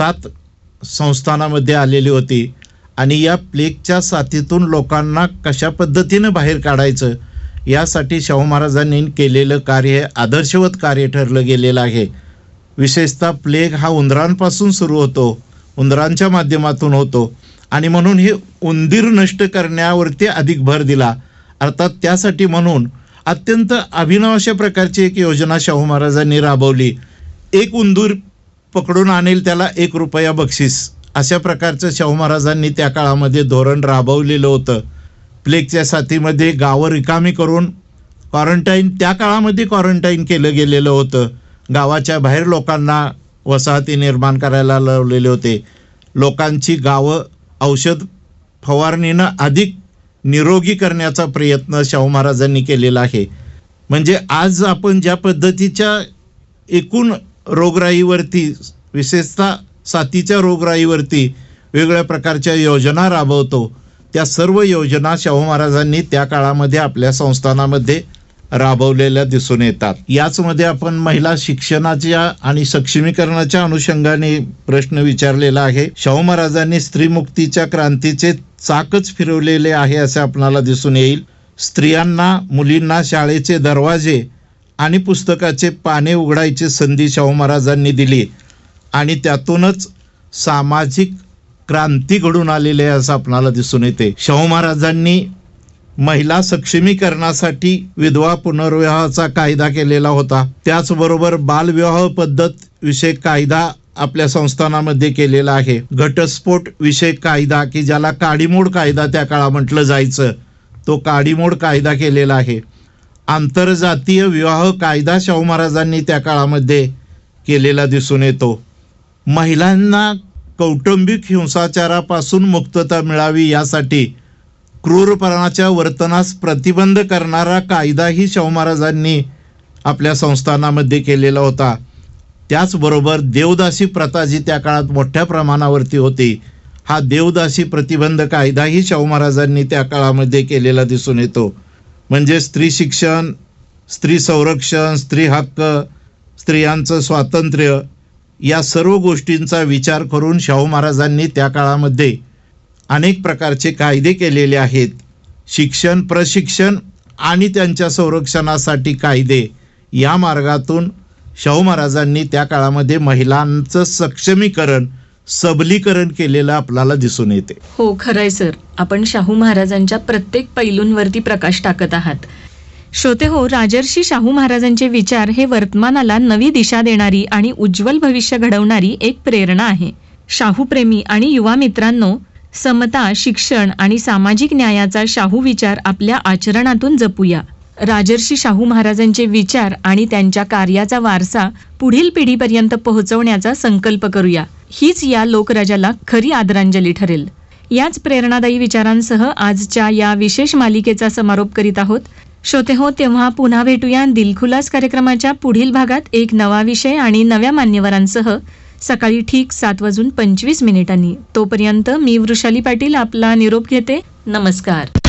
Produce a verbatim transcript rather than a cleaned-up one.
सात संस्थानामध्ये आलेली होती आणि या प्लेगच्या साथीतून लोकांना कशा पद्धतीनं बाहेर काढायचं यासाठी शाहू महाराजांनी केलेलं कार्य आदर्शवत कार्य ठरलं गेलेलं आहे. विशेषतः प्लेग हा उंदरांपासून सुरू होतो, उंदरांच्या माध्यमातून होतो आणि म्हणून हे उंदीर नष्ट करण्यावरती अधिक भर दिला. अर्थात त्यासाठी म्हणून अत्यंत अभिनव अशा प्रकारची एक योजना शाहू महाराजांनी राबवली. एक उंदीर पकडून आणेल त्याला एक रुपया बक्षीस, अशा प्रकारचं शाहू महाराजांनी त्या काळामध्ये धोरण राबवलेलं होतं. प्लेगच्या साथीमध्ये गावं रिकामी करून क्वारंटाईन, त्या काळामध्ये क्वारंटाईन केलं गेलेलं होतं. गावाच्या बाहेर लोकांना वसाहती निर्माण करायला लावलेले होते. लोकांची गावं औषध फवारणीनं अधिक निरोगी करण्याचा प्रयत्न शाहू महाराजांनी केलेला आहे. म्हणजे आज आपण ज्या पद्धतीच्या एकूण रोगराईवरती, विशेषतः साथीच्या रोगराईवरती वेगवेगळ्या प्रकारच्या योजना राबवतो, त्या सर्व योजना शाहू महाराजांनी त्या काळामध्ये आपल्या संस्थानामध्ये राबवलेल्या दिसून येतात. याचमध्ये आपण महिला शिक्षणाच्या आणि सक्षमीकरणाच्या अनुषंगाने प्रश्न विचारलेला आहे. शाहू महाराजांनी स्त्रीमुक्तीच्या क्रांतीचे चाकच फिरवलेले आहे असे आपणाला दिसून येईल. स्त्रियांना, मुलींना शाळेचे दरवाजे आणि पुस्तकाचे पाने उघडायची संधी शाहू महाराजांनी दिली आणि त्यातूनच सामाजिक क्रांती घडून आलेली आहे असं आपणाला दिसून येते. शाहू महाराजांनी महिला सक्षमीकरणासाठी विधवा पुनर्विवाहाचा कायदा केलेला होता. त्याचबरोबर बालविवाह पद्धत विषयक कायदा आपल्या संस्थानामध्ये केलेला आहे. घटस्फोट विषयक कायदा, की ज्याला काडीमोड कायदा त्या काळा म्हटलं जायचं, तो काडीमोड कायदा केलेला आहे. आंतरजातीय विवाह कायदा शाहू महाराजांनी त्या काळामध्ये केलेला दिसून येतो. महिलांना कौटुंबिक हिंसाचारापासून मुक्तता मिळावी यासाठी क्रूरपणाच्या वर्तनास प्रतिबंध करणारा कायदाही शाहू महाराजांनी आपल्या संस्थानामध्ये केलेला होता. त्याचबरोबर देवदासी प्रथा जी त्या काळात मोठ्या प्रमाणावरती होती, हा देवदासी प्रतिबंध कायदाही शाहू महाराजांनी त्या काळामध्ये केलेला दिसून येतो. म्हणजे स्त्री शिक्षण, स्त्री संरक्षण, स्त्री हक्क, स्त्रियांचं स्वातंत्र्य या सर्व गोष्टींचा विचार करून शाहू महाराजांनी त्या काळामध्ये अनेक प्रकारचे कायदे केलेले आहेत. शिक्षण, प्रशिक्षण आणि त्यांच्या संरक्षणासाठी कायदे, या मार्गातून शाहू महाराजांनी त्या काळामध्ये महिलांचं सक्षमीकरण, सबलीकरण केलेलं आपल्याला दिसून येते. हो, खरंय सर. आपण शाहू महाराजांच्या प्रत्येक पैलूंवरती प्रकाश टाकत आहात. श्रोते हो, राजर्षी शाहू महाराजांचे विचार हे वर्तमानाला नवी दिशा देणारी आणि उज्ज्वल भविष्य घडवणारी एक प्रेरणा आहे. शाहूप्रेमी आणि युवा मित्रांनो, समता, शिक्षण आणि सामाजिक न्यायाचा शाहू विचार आपल्या आचरणातून जपूया. राजर्षी शाहू महाराजांचे विचार आणि त्यांच्या कार्याचा वारसा पुढील पिढीपर्यंत पोहोचवण्याचा संकल्प करूया. हीच या लोकराजाला खरी आदरांजली ठरेल. याच प्रेरणादायी विचारांसह आजच्या या विशेष मालिकेचा समारोप करीत आहोत. श्रोते हो, तेव्हा पुन्हा भेटूया दिलखुलास कार्यक्रमाच्या पुढील भागात एक नवा विषय आणि नव्या मान्यवरांसह सकाळी ठीक सात वाजून पंचवीस मिनिटांनी. तोपर्यंत मी वृषाली पाटील आपला निरोप घेते. नमस्कार.